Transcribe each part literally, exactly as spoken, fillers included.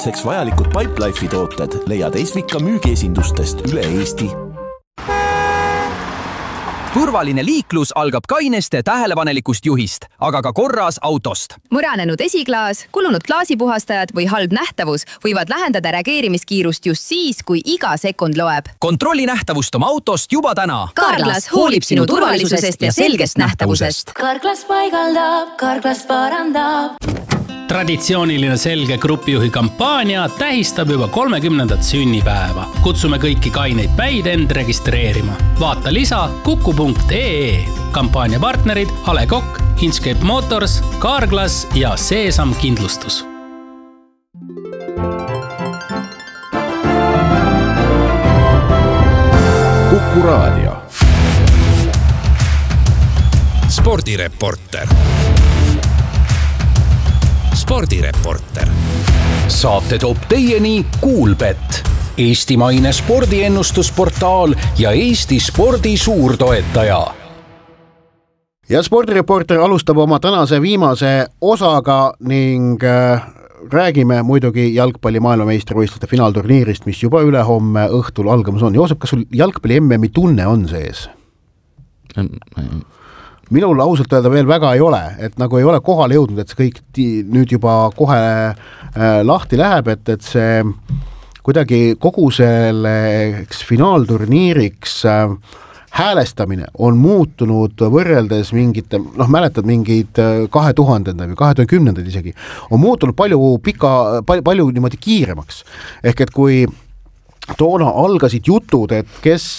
Seks vajalikud Pipelife'i tooted leiad Esvika müügiesindustest üle Eesti. Turvaline liiklus algab kaineste tähelepanelikust juhist, aga ka korras autost. Mõranenud esiklaas, kulunud klaasipuhastajad või halb nähtavus võivad lähendada reageerimiskiirust just siis, kui iga sekund loeb. Kontrolli nähtavust oma autost juba täna. Carglass hoolib sinu turvalisusest ja selgest nähtavusest. Carglass paigaldab, Carglass parandab. Traditsiooniline selge grupijuhi kampaania tähistab juba kolmekümnendat sünnipäeva. Kutsume kõiki kaineid päid end registreerima. Vaata lisa kuku punkt ee. Kampaania partnerid A Le Coq, Inchcape Motors, Carglass ja Seesam Kindlustus. Kuku Raadio. Spordireporter. Spordireporter. Saate toob teieni Kuulbet, eestimaine spordiennustusportaal ja Eesti spordi suurtoetaja. Ja Spordireporter alustab oma tänase viimase osaga ning äh, räägime muidugi jalgpalli maailmameistrivõistluste finaalturniirist, mis juba ülehomme õhtul algamas on. Joosep, kas sul jalgpalli M M-i tunne on sees? Minul ausalt öelda veel väga ei ole, et nagu ei ole kohale jõudnud, et see kõik nüüd juba kohe lahti läheb, et, et see kuidagi kogu selleks finaalturniiriks häälestamine on muutunud võrreldes mingite, noh mäletad mingid kahe tuhandenda või kahe tuhande kümnendad isegi, on muutunud palju, pika, palju, palju niimoodi kiiremaks. Ehk et kui toona algasid jutud, et kes...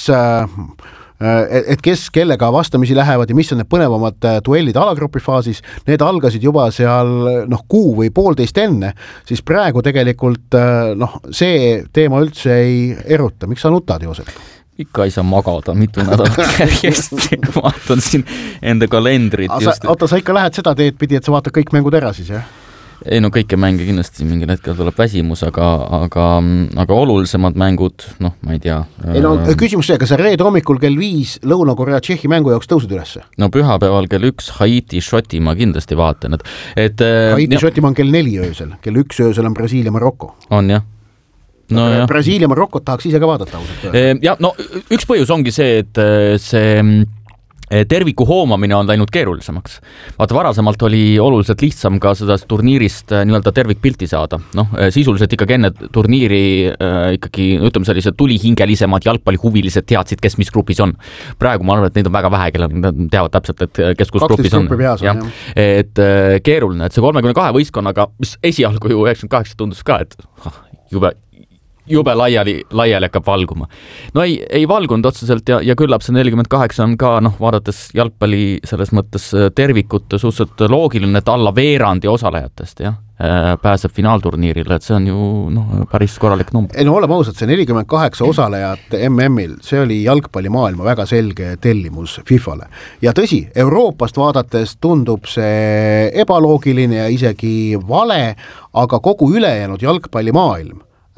et kes kellega vastamisi lähevad ja mis on need põnevamad duellid alagrupi faasis, need algasid juba seal noh, kuu või poolteist enne, siis praegu tegelikult noh, see teema üldse ei eruta. Miks sa nutad, Joosep? Ikka ei saa magada mitu nädalat järjest. Vaatan siin enda kalendrit. Sa, oota, sa ikka lähed seda teed pidi, et sa vaatad kõik mängud ära siis, jah? Ei no kõike mänge kindlasti mingil hetkel tuleb väsimus, aga, aga, aga olulisemad mängud, noh, ma ei tea. Ei no küsimus see, kas sa reede hommikul kell viis Lõuna-Korea Tšehhi mängu jaoks tõusud ülesse? No pühapäeval kell üks Haiti Šoti ma kindlasti vaatan. Et, et, Haiti Šoti on kell neli öösel, kell üks öösel on Brasiilia Marokko. On jah. No, no, Brasiilia Marokkot tahaks ise ka vaadata. Ja, no üks põhjus ongi see, et see terviku hoomamine on läinud keerulisemaks. Vaata, varasemalt oli oluliselt lihtsam ka seda turniirist nii-öelda tervikpilti saada. Noh, sisuliselt ikkagi enne turniiri äh, ikkagi, ütleme sellised tulihingelisemad jalgpallihuvilised teadsid, kes mis grupis on. Praegu ma arvan, et neid on väga vähe, kellel nad teavad täpselt, et kes kus grupis on. Peas, ja, et äh, keeruline, et see kolmekümne kahe võistkonnaga, mis esialgu ju üheksakümmend kaheksa tundus ka, et jube jube laiali, laiali hakkab valguma. No ei, ei valgunud otseselt ja, ja küllap see nelikümmend kaheksa on ka, noh, vaadates jalgpalli selles mõttes tervikut suhteliselt loogiline, et alla veerandi osalejatest, jah, pääseb finaalturniirile, et see on ju noh, päris korralik number. Ei no oleme ausad, see nelikümmend kaheksa osalejat M M-il, see oli jalgpallimaailma väga selge tellimus FIFAle. Ja tõsi, Euroopast vaadates tundub see ebaloogiline ja isegi vale, aga kogu ülejäänud jalgpallimaailm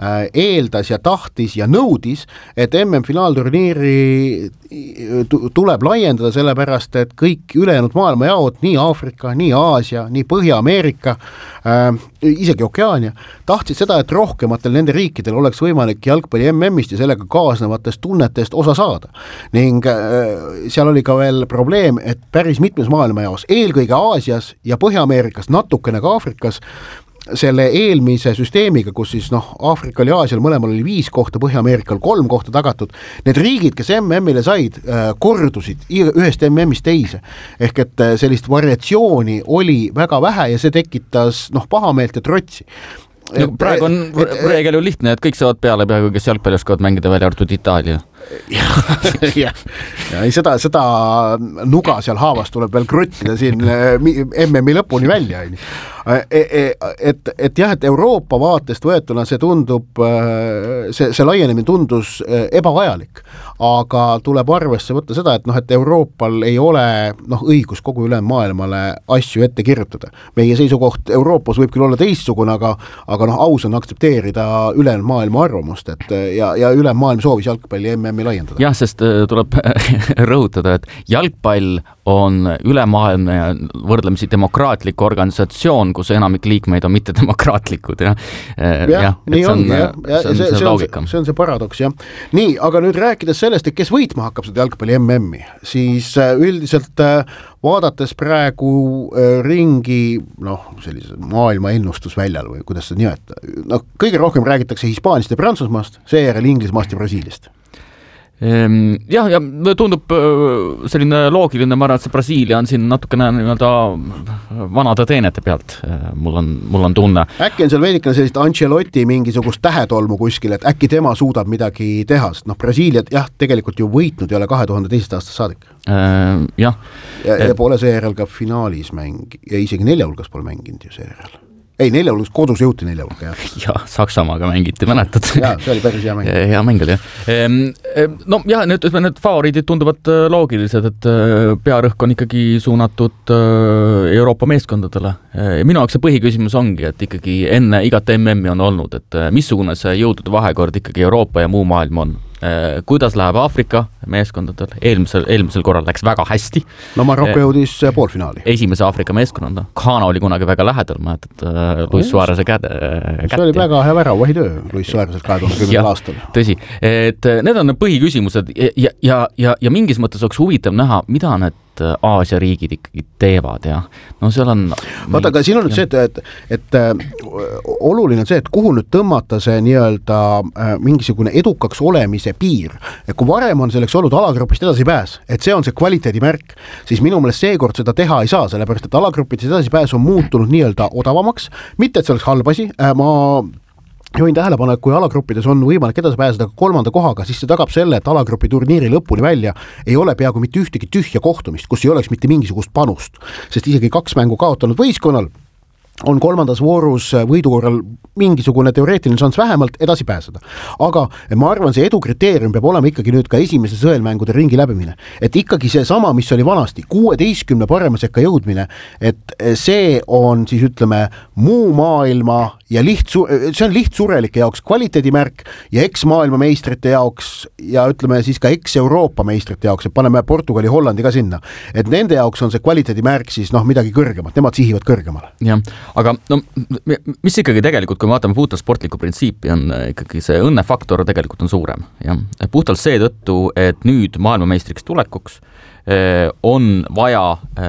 eeldas ja tahtis ja nõudis, et M M-finaalturniiri tuleb laiendada sellepärast, et kõik ülejäänud maailma jaod, nii Aafrika, nii Aasia, nii Põhja-Ameerika, äh, isegi Okeaania, tahtsid seda, et rohkematel nende riikidel oleks võimalik jalgpalli M M-ist ja sellega kaasnevatest tunnetest osa saada. Ning äh, seal oli ka veel probleem, et päris mitmes maailma jaos, eelkõige Aasias ja Põhja-Ameerikas, natukene ka Aafrikas, selle eelmise süsteemiga, kus siis noh, Aafrikal ja Aasial mõlemal oli viis kohta, Põhja-Ameerikal kolm kohta tagatud, need riigid, kes M M-ile said, kordusid ühest M M-ist teise. Ehk et sellist variatsiooni oli väga vähe ja see tekitas noh, pahameelt ja trotsi. No, praegu on et, reegel ju lihtne, et kõik saavad peale peaaegu, kes jalgpalli oskavad mängida välja arvatud Itaalia. ja, ja, ja seda, seda nuga seal haavas tuleb veel kruttida siin M M-i lõpuni välja. Et, et jah, et Euroopa vaatest võetuna see tundub, see, see laienemine tundus ebavajalik, aga tuleb arvesse võtta seda, et noh, et Euroopal ei ole noh, õigus kogu üle maailmale asju ette kirjutada. Meie seisukoht Euroopas võib küll olla teistsugune, aga, aga noh, aus on aktsepteerida ülejäänud maailma arvamust, et ja, ja ülejäänud maailm soovis jalgpalli M M M-i laiendada. jah, sest tuleb rõhutada, et jalgpall on ülemaailmne ja võrdlemisi demokraatlik organisatsioon, kus enamik liikmeid on mittedemokraatlikud. Ja, ja, ja nii ongi, jah. Ja see, see, see, on see, see on see paradoks, jah. Nii, aga nüüd rääkides sellest, et kes võitma hakkab seda jalgpalli M M-i, siis üldiselt vaadates praegu ringi, noh, sellise maailma ennustusväljal või kuidas seda nimetada, noh, kõige rohkem räägitakse Hispaanist ja Prantsusmaast, seejärel Inglismaast ja Brasiilist. Jah, ja tundub selline loogiline, ma arvan, et see Brasiilia on siin natukene nii-öelda vanade teenete pealt, mul on, mul on tunne. Äkki on seal veidikene sellist Ancelotti mingisugust tähetolmu kuskil, et äkki tema suudab midagi teha, sest noh, Brasiiliat jah, tegelikult ju võitnud ei ole kahe tuhande teisest aastast saadik. Äh, jah. Ja, ja pole seejärel ka finaalis mäng ja isegi nelja hulgas pole mänginud ju seejärel. Ei, nelja hulgas kodus jõuti nelja hulga, jah. Ja, Saksamaaga mängiti, mäletad. Jaa, see oli päris hea mäng. Hea mäng oli, jah. No jah, need, need favoriidid tunduvad loogilised, et pearõhk on ikkagi suunatud Euroopa meeskondadele. Minu jaoks see põhiküsimus ongi, et ikkagi enne igat M M-i on olnud, et missugune see jõudude vahekord ikkagi Euroopa ja muu maailm on. Kuidas läheb Aafrika meeskondadel? Eelmisel, eelmisel korral läks väga hästi. No Marokko jõudis poolfinaali. Esimese Aafrika meeskonnanda. Ghana oli kunagi väga lähedal, ma et Luis Suarese käde. See oli väga hea värav, vahi töö Luis Suarese kahe tuhande kümnendal aastal. Tõsi, et need on põhiküsimused ja, ja, ja, ja mingis mõttes oleks huvitav näha, mida need Aasia riigid ikkagi teevad ja no seal on... Vaata, aga siin on nüüd see, et, et, et oluline on see, et kuhu nüüd tõmmata see nii-öelda mingisugune edukaks olemise piir. Et kui varem on selleks olnud alagrupist edasi pääs, et see on see kvaliteedimärk, siis minu meelest seekord seda teha ei saa, sellepärast et alagrupist edasi pääs on muutunud nii-öelda odavamaks, mitte et see oleks halbasi, ma... Join tähelepanu, et kui alagruppides on võimalik edasi pääseda kolmanda kohaga, siis see tagab selle, et alagrupi turniiri lõpuni välja ei ole peaaegu mitte ühtegi tühja kohtumist, kus ei oleks mitte mingisugust panust, sest isegi kaks mängu kaotanud võistkonnal on kolmandas voorus võidukorral mingisugune teoreetiline šans vähemalt edasi pääseda. Aga ma arvan, see edu kriteerium peab olema ikkagi nüüd ka esimese sõelmängude ringi läbimine. Et ikkagi see sama, mis oli vanasti, kuueteistkümne parema sekka jõudmine, et see on siis ütleme muu maailma ja lihtsu, see on lihtsurelike jaoks kvaliteedimärk ja eks-maailma meistrite jaoks ja ütleme siis ka eks-Euroopa meistrite jaoks, et paneme Portugali, Hollandi ka sinna. Et nende jaoks on see kvaliteedimärk siis noh midagi kõrgemat, nemad sihivad kõrgemale. Jah, aga no, mis ikkagi tegelikult, kui me vaatame puhtalt sportlikku printsiipi, on ikkagi see õnnefaktor tegelikult on suurem. Ja? Puhtalt seetõttu, et nüüd maailmameistriks tulekuks on vaja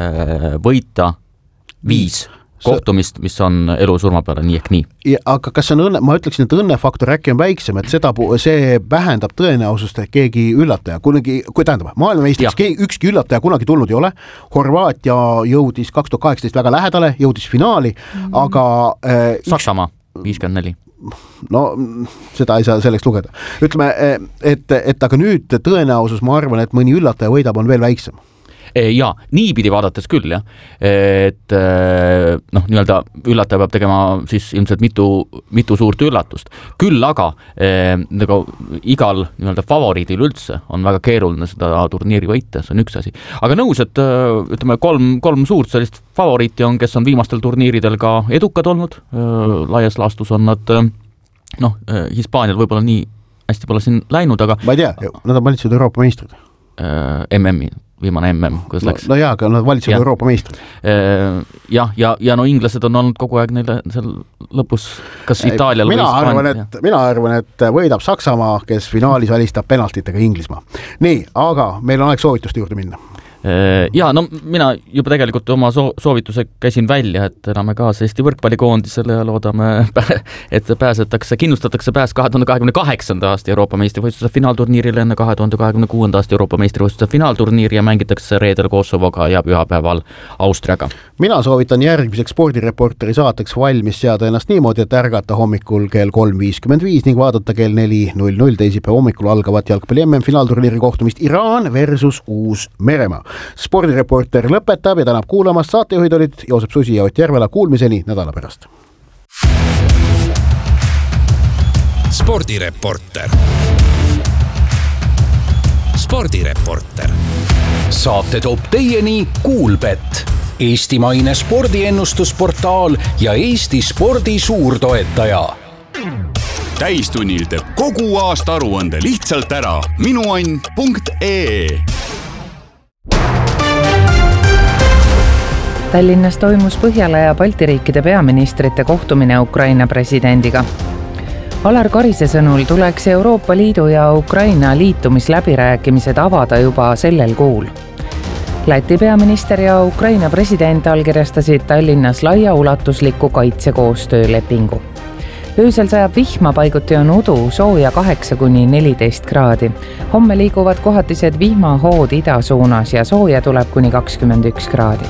võita viis kohtumist, mis on elu surma peale nii ehk nii. Ja, aga kas on õnne, ma ütleksin, et õnnefaktor äkki on väiksem, et seda, see vähendab tõenäosust, et keegi üllataja, kunagi, kui tähendab, maailmameistriks keegi, ükski üllataja kunagi tulnud ei ole, Horvaatia jõudis kaks tuhat kaheksateist väga lähedale, jõudis finaali, mm. aga äh, Saksamaa, viiskümmend neli. No seda ei saa selleks lugeda. Ütleme, et, et aga nüüd tõenäosus, ma arvan, et mõni üllataja võidab on veel väiksem. Ja, niipidi vaadates küll, jah. Et noh, nii-öelda üllataja peab tegema siis ilmselt mitu, mitu suurt üllatust. Küll aga nagu igal nii-öelda favoriidil üldse on väga keeruline seda turniiri võita, see on üks asi. Aga nõus, et ütleme, kolm, kolm suurt sellist favoriiti on, kes on viimastel turniiridel ka edukad olnud. Laias laastus on nad, noh, Hispaanial võib-olla nii hästi pole siin läinud, aga... Ma ei tea, nad on valitsenud Euroopa meistrid. M M-i, viimane M M, kuidas no, läks? No jaa, aga nad valitsevad Euroopa meistrid. Jah, ja, ja no inglased on olnud kogu aeg neile seal lõpus, kas Itaalial mina või arvan, et, mina arvan, et võidab Saksamaa, kes finaalis alistab penaltitega Inglismaa. Nii, aga meil on aeg soovituste juurde minna. Ja, no mina juba tegelikult oma soovituse käisin välja, et elame kaasa Eesti võrkpallikoondisele ja loodame, et pääsetakse, kinnustatakse pääs kahe tuhande kahekümne kaheksanda aasta Euroopa meistrivõistluse finaalturniirile enne kahe tuhande kahekümne kuuenda aasta Euroopa meistrivõistluse finaalturniiri ja mängitakse reedel Kosovoga ja pühapäeval Austriaga. Mina soovitan järgmiseks spordireporteri saateks valmis seada ennast niimoodi, et ärgata hommikul kell kolm viiskümmend viis ning vaadata kell neli null null teisipäeva hommikul algavat jalgpalli M M finaalturniiri kohtumist Iraan versus Uus-Meremaa. Spordireporter lõpetab ja tänab kuulamast, saatejuhid olid Joosep Susi ja Ott Järvela, kuulmiseni nädala pärast. Spordireporter. Spordireporter. Saate toob teieni Kuulbett, eestimaine spordiennustusportaal ja Eesti spordi suurtoetaja. täistunnil teeb kogu aasta aruande lihtsalt ära minuann punkt ee. Tallinnas toimus Põhjala ja Balti riikide peaministrite kohtumine Ukraina presidendiga. Alar Karise sõnul tuleks Euroopa Liidu ja Ukraina liitumisläbirääkimised avada juba sellel kuul. Läti peaminister ja Ukraina president allkirjastasid Tallinnas laiaulatusliku kaitsekoostöölepingu. Öösel sajab vihma, paiguti on udu, sooja kaheksa kuni neliteist kraadi. Homme liiguvad kohatised vihmahood ida suunas ja sooja tuleb kuni kakskümmend üks kraadi.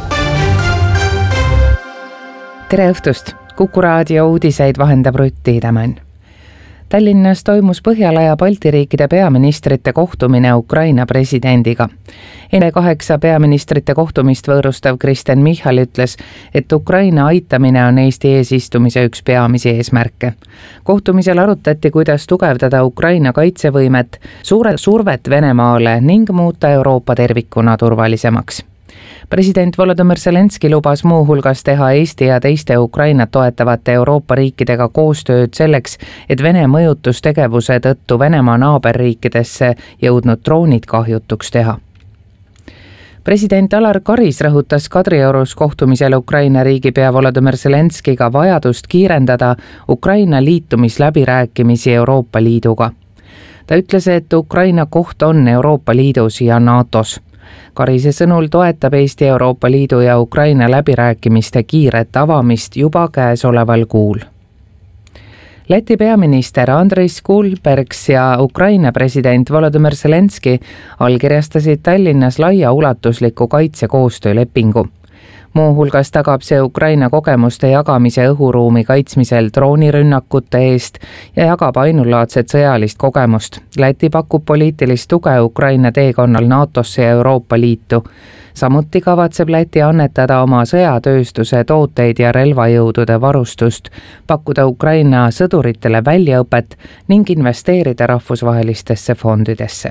Tere õhtust! Kuku raadio uudiseid vahendab Rutt Tiidemann. Tallinnas toimus Põhjala ja Balti riikide peaministrite kohtumine Ukraina presidendiga. Enne kaheksa peaministrite kohtumist võõrustav Kristen Michal ütles, et Ukraina aitamine on Eesti eesistumise üks peamisi eesmärke. Kohtumisel arutati, kuidas tugevdada Ukraina kaitsevõimet, suure survet Venemaale ning muuta Euroopa tervikuna turvalisemaks. President Volodymyr Zelenski lubas muu hulgas teha Eesti ja teiste Ukrainat toetavate Euroopa riikidega koostööd selleks, et Vene mõjutustegevuse tõttu Venemaa naaberriikidesse jõudnud droonid kahjutuks teha. President Alar Karis rõhutas Kadriorus kohtumisel Ukraina riigipea Volodymyr Zelenskiga vajadust kiirendada Ukraina liitumisläbirääkimisi Euroopa Liiduga. Ta ütles, et Ukraina koht on Euroopa Liidus ja NATOs. Karise sõnul toetab Eesti Euroopa Liidu ja Ukraina läbirääkimiste kiiret avamist juba käesoleval kuul. Läti peaminister Andris Kulbergs ja Ukraina president Volodymyr Zelenski allkirjastasid Tallinnas laiaulatusliku kaitsekoostöölepingu. Muu hulgas tagab see Ukraina kogemuste jagamise õhuruumi kaitsmisel droonirünnakute eest ja jagab ainulaadset sõjalist kogemust. Läti pakub poliitilist tuge Ukraina teekonnal NATOsse ja Euroopa Liitu. Samuti kavatseb Läti annetada oma sõjatööstuse tooteid ja relvajõudude varustust, pakkuda Ukraina sõduritele väljaõpet ning investeerida rahvusvahelistesse fondidesse.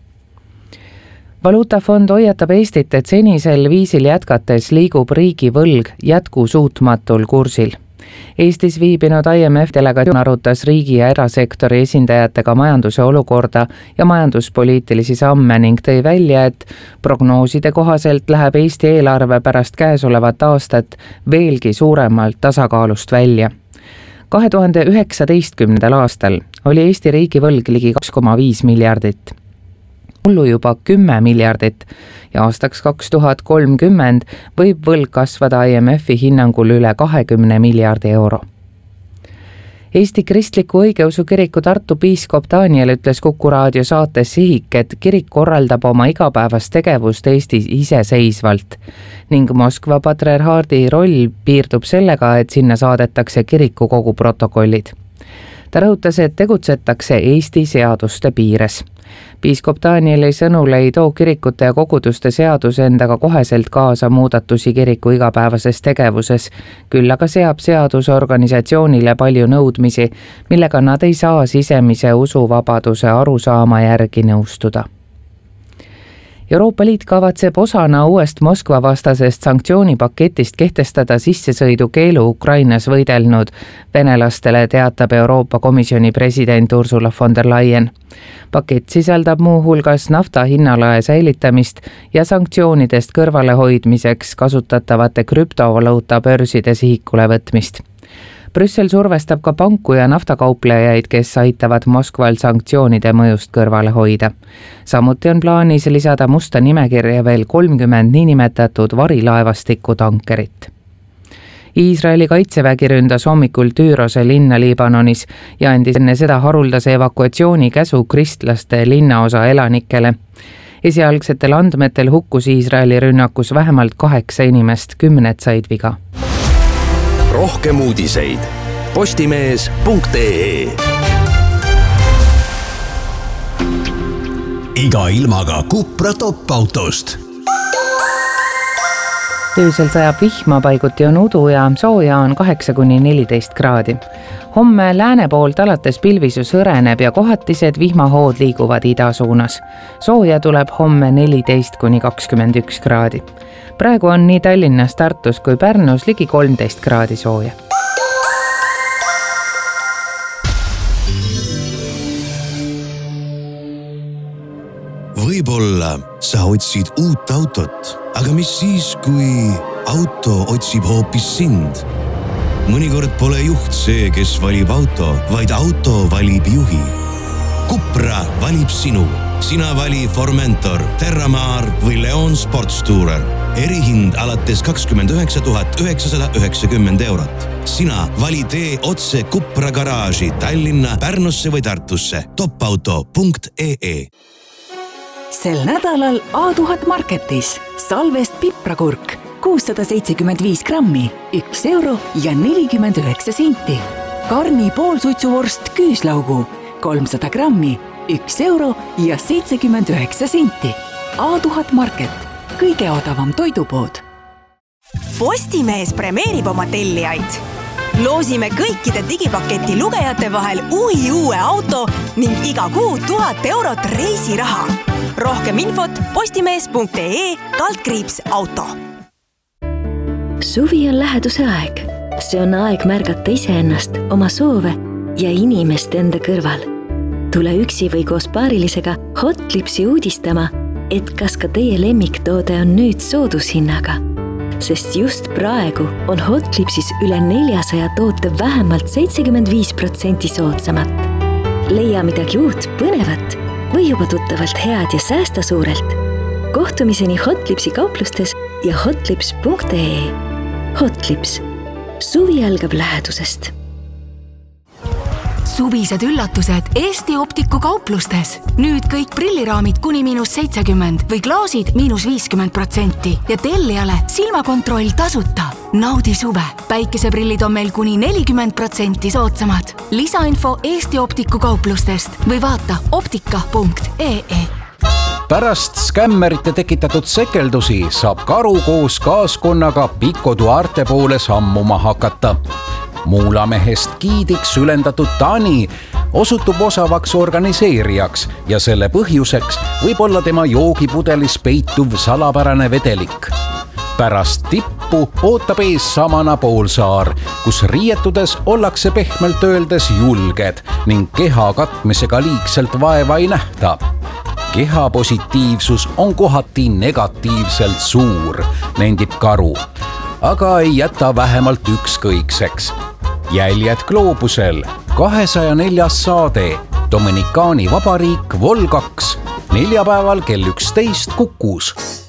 Valuutafond hoiatab Eestit, et senisel viisil jätkates liigub riigi võlg jätkusuutmatul kursil. Eestis viibinud I M F delegatsioon arutas riigi ja erasektori esindajatega majanduse olukorda ja majanduspoliitilisi samme ning tõi välja, et prognooside kohaselt läheb Eesti eelarve pärast käesolevat aastat veelgi suuremalt tasakaalust välja. kahe tuhande üheksateistkümnendal aastal oli Eesti riigi võlg ligi kaks koma viis miljardit. Mullu juba kümme miljardit ja aastaks kaks tuhat kolmkümmend võib võlg kasvada I M F-i hinnangul üle kahekümne miljardi euro. Eesti Kristliku Õigeusu Kiriku Tartu piiskop Daniel ütles Kuku raadio saates Sihik, et kirik korraldab oma igapäevast tegevust Eestis iseseisvalt ning Moskva patriarhaadi roll piirdub sellega, et sinna saadetakse kiriku kogu protokollid. Ta rõhutas, et tegutsetakse Eesti seaduste piires. Piiskop Danieli sõnul ei too kirikute ja koguduste seadus endaga koheselt kaasa muudatusi kiriku igapäevases tegevuses, küll aga seab seadus organisatsioonile palju nõudmisi, millega nad ei saa sisemise usuvabaduse arusaama järgi nõustuda. Euroopa Liit kavatseb osana uuest Moskva vastasest sanktsioonipaketist kehtestada sissesõidu keelu Ukrainas võidelnud venelastele, teatab Euroopa Komisjoni president Ursula von der Leyen. Pakett sisaldab muu hulgas nafta hinnalae säilitamist ja sanktsioonidest kõrvalehoidmiseks kasutatavate krüptovaluuta börside sihikule võtmist. Brüssel survestab ka panku ja naftakauplejaid, kes aitavad Moskval sanktsioonide mõjust kõrvale hoida. Samuti on plaanis lisada musta nimekirja veel kolmkümmend niinimetatud varilaevastikku tankerit. Iisraeli kaitsevägi ründas hommikul Tüürose linna Liibanonis ja andis enne seda haruldase evakuatsiooni käsu kristlaste linnaosa elanikele. Esialgsetel andmetel hukkus Iisraeli rünnakus vähemalt kaheksa inimest, kümned said viga. Rohkem uudiseid postimees punkt ee. Iga ilmaga Cupra top-autost. Öösel sajab vihma, paiguti on udu ja sooja on kaheksa kuni neliteist kraadi. Homme lääne poolt alates pilvisus hõreneb ja kohatised vihmahood liiguvad ida suunas. Sooja tuleb homme neliteist kuni kakskümmend üks kraadi. Praegu on nii Tallinnas, Tartus kui Pärnus ligi kolmteist kraadi sooja. võib-olla sa otsid uut autot, aga mis siis, kui auto otsib hoopis sind? Mõnikord pole juht see, kes valib auto, vaid auto valib juhi. Cupra valib sinu. Sina vali Formentor, Terramar või Leon Sportstourer. Erihind alates kakskümmend üheksa tuhat üheksasada üheksakümmend eurot. Sina vali tee otse Cupra garaaži Tallinna, Pärnusse või Tartusse. topauto punkt ee. Sel nädalal A tuhat Marketis salvest piprakurk kuussada seitsekümmend viis grammi, üks euro ja nelikümmend üheksa senti. Karni poolsuitsuvorst küüslaugu, kolmsada grammi, üks euro ja seitsekümmend üheksa senti. A tuhat Market, kõige odavam toidupood. Postimees premeerib oma tellijaid. Loosime kõikide digipaketi lugejate vahel uhi uue auto ning iga kuu tuhat eurot reisiraha. Rohkem infot postimees punkt ee kaldkriips auto. Suvi on läheduse aeg. See on aeg märgata iseennast, oma soove ja inimest enda kõrval. Tule üksi või koos paarilisega Hotlipsi uudistama, et kas ka teie lemmiktoode on nüüd soodushinnaga. Sest just praegu on Hotlipsis üle neljasaja toote vähemalt seitsekümmend viis protsenti soodsamat. Leia midagi uut, põnevat või juba tuttavalt head ja säästa suurelt. Kohtumiseni Hotlipsi kauplustes ja hotlips punkt ee. Hotlips. Suvi algab lähedusest. Suvised üllatused Eesti Optiku kauplustes. Nüüd kõik prilliraamid kuni miinus seitsekümmend või klaasid miinus viiskümmend protsenti ja tellijale silmakontroll tasuta. Naudi suve. Päikeseprillid on meil kuni nelikümmend protsenti soodsamad. Lisainfo Eesti Optiku kauplustest või vaata optika punkt ee. Pärast skämmerite tekitatud sekeldusi saab karu koos kaaskonnaga Pico Duarte poole sammuma hakata. Muulamehest giidiks ülendatud Tani osutub osavaks organiseerijaks ja selle põhjuseks võib olla tema joogipudelis peituv salapärane vedelik. Pärast tippu ootab ees samana poolsaar, kus riietudes ollakse pehmelt öeldes julged ning keha katmisega liigselt vaeva ei nähta. Keha positiivsus on kohati negatiivselt suur, nendib karu, aga ei jäta vähemalt ükskõikseks. Jäljed gloobusel, kahesaja neljas saade, Dominikaani Vabariik, Vol kaks, neljapäeval kell üksteist Kukus.